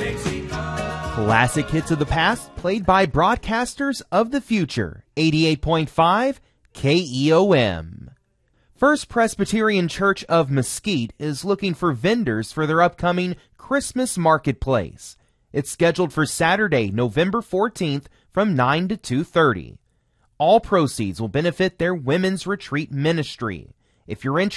Classic hits of the past played by broadcasters of the future. 88.5 KEOM. First Presbyterian Church of Mesquite is looking for vendors for their upcoming Christmas marketplace. It's scheduled for Saturday, November 14th from 9 to 2:30. All proceeds will benefit their Women's Retreat Ministry. If you're interested,